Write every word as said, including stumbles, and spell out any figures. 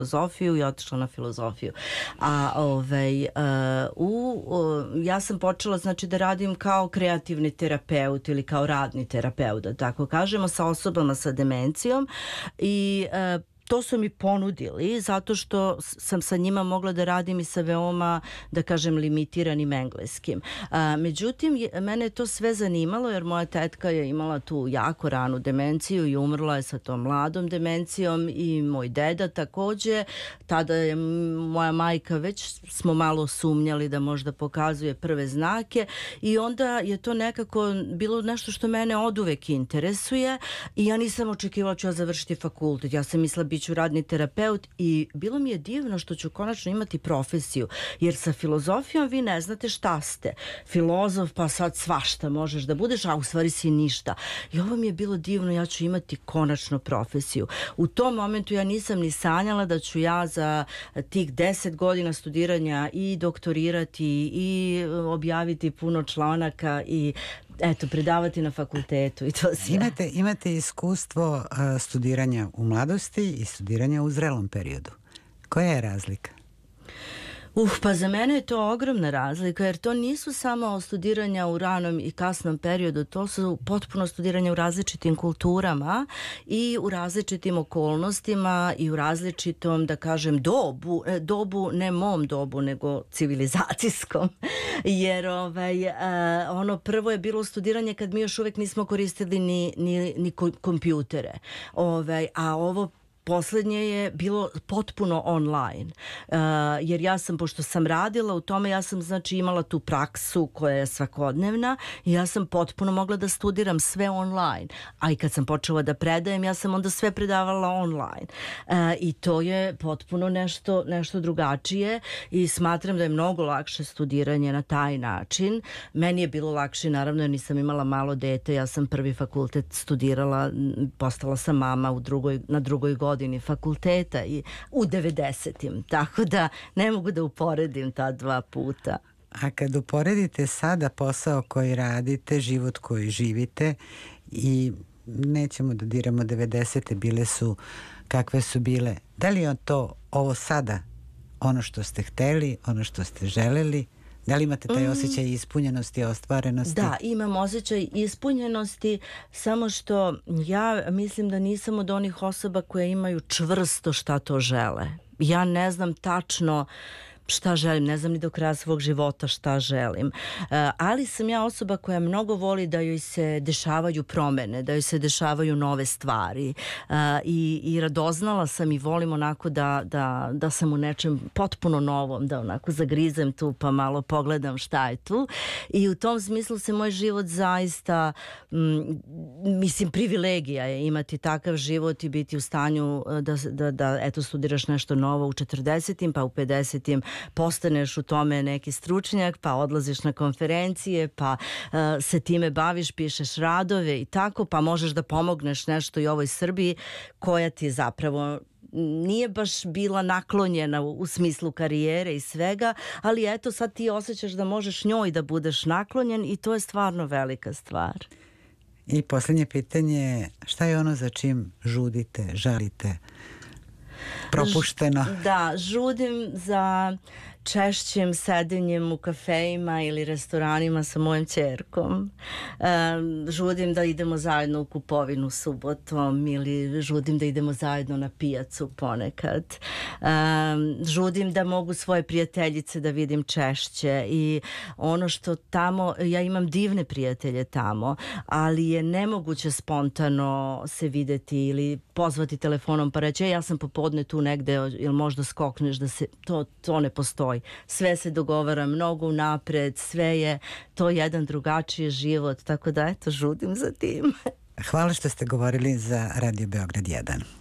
filozofiju i otišla na filozofiju. A ovaj, uh, u, uh, ja sam počela znači da radim kao kreativni terapeut ili kao radni terapeut, da tako kažemo, sa osobama sa demencijom i uh, to su mi ponudili zato što sam sa njima mogla da radim i sa veoma, da kažem, limitiranim engleskim. A, međutim, je, mene je to sve zanimalo jer moja tetka je imala tu jako ranu demenciju i umrla je sa tom mladom demencijom i moj deda takođe. Tada je moja majka, već smo malo sumnjali da možda pokazuje prve znake i onda je to nekako bilo nešto što mene oduvek interesuje i ja nisam očekivala ću ja završiti fakultet. Ja sam mislila bit ću radni terapeut i bilo mi je divno što ću konačno imati profesiju, jer sa filozofijom vi ne znate šta ste. Filozof pa sad svašta možeš da budeš, a u stvari si ništa. I ovo mi je bilo divno, ja ću imati konačno profesiju. U tom momentu ja nisam ni sanjala da ću ja za tih deset godina studiranja i doktorirati i objaviti puno članaka i eto, predavati na fakultetu i to sve. Imate, imate iskustvo uh, studiranja u mladosti i studiranja u zrelom periodu. Koja je razlika? Uh, pa za mene je to ogromna razlika, jer to nisu samo studiranja u ranom i kasnom periodu, to su potpuno studiranja u različitim kulturama i u različitim okolnostima i u različitom, da kažem, dobu, dobu, ne mom dobu, nego civilizacijskom, jer ovaj, uh, ono prvo je bilo studiranje kad mi još uvek nismo koristili ni, ni, ni kompjutere, ovaj, a ovo poslednje je bilo potpuno online, uh, jer ja sam, pošto sam radila u tome, ja sam znači imala tu praksu koja je svakodnevna i ja sam potpuno mogla da studiram sve online, a i kad sam počela da predajem, ja sam onda sve predavala online uh, i to je potpuno nešto, nešto drugačije i smatram da je mnogo lakše studiranje na taj način. Meni je bilo lakše, naravno, jer nisam imala malo dete, ja sam prvi fakultet studirala, postala sam mama u drugoj, na drugoj godini godini fakulteta i u devedesetim, tako da ne mogu da uporedim ta dva puta. A kad uporedite sada posao koji radite, život koji živite i nećemo da diramo devedesete, bile su kakve su bile, da li je to ovo sada ono što ste hteli, ono što ste želeli? Da li imate taj osjećaj ispunjenosti, ostvarenosti? Da, imam osjećaj ispunjenosti, samo što ja mislim da nisam od onih osoba koje imaju čvrsto šta to žele. Ja ne znam tačno šta želim, ne znam ni do kraja svog života šta želim. Uh, ali sam ja osoba koja mnogo voli da joj se dešavaju promene, da joj se dešavaju nove stvari. Uh, i, i radoznala sam i volim onako da, da, da sam u nečem potpuno novom, da onako zagrizem tu pa malo pogledam šta je tu. I u tom smislu se moj život zaista, m, mislim, privilegija je imati takav život i biti u stanju da, da, da eto, studiraš nešto novo u četrdesetim, pa u pedesetim postaneš u tome neki stručnjak, pa odlaziš na konferencije, pa uh, se time baviš, pišeš radove i tako, pa možeš da pomogneš nešto i ovoj Srbiji koja ti zapravo nije baš bila naklonjena u, u smislu karijere i svega, ali eto sad ti osjećaš da možeš njoj da budeš naklonjen i to je stvarno velika stvar. I posljednje pitanje, šta je ono za čim žudite, žalite? Propušteno. Da, žudim za češćim sedenjem u kafejima ili restoranima sa mojom ćerkom. Um, žudim da idemo zajedno u kupovinu subotom ili žudim da idemo zajedno na pijacu ponekad. Um, žudim da mogu svoje prijateljice da vidim češće i ono što tamo, ja imam divne prijatelje tamo, ali je nemoguće spontano se videti ili pozvati telefonom pa reći, ja sam popodne tu negde, ili možda skokneš, da se, to, to ne postoji. Sve se dogovara mnogo napred, sve je to jedan drugačiji život, tako da eto, žudim za tim. Hvala što ste govorili za Radio Beograd jedan.